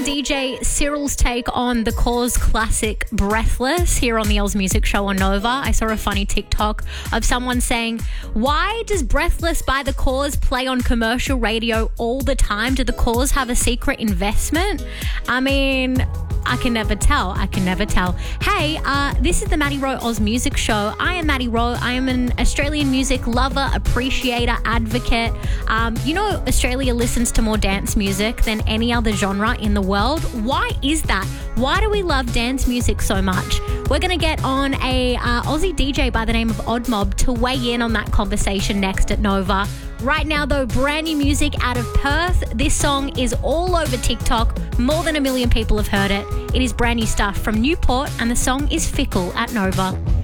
DJ Cyril's take on the Cause classic Breathless here on the Oz Music Show on Nova. I saw a funny TikTok of someone saying, why does Breathless by the Cause play on commercial radio all the time? Do the Cause have a secret investment? I mean, I can never tell. Hey, this is the Maddie Rowe Oz Music Show. I am Maddie Rowe. I am an Australian music lover, appreciator, advocate. Australia listens to more dance music than any other genre in the world. Why is that? Why do we love dance music so much? We're going to get on a Aussie DJ by the name of Odd Mob to weigh in on that conversation next at Nova. Right now, though, brand new music out of Perth. This song is all over TikTok. More than 1 million people have heard it. It is brand new stuff from Newport, and the song is Fickle at Nova.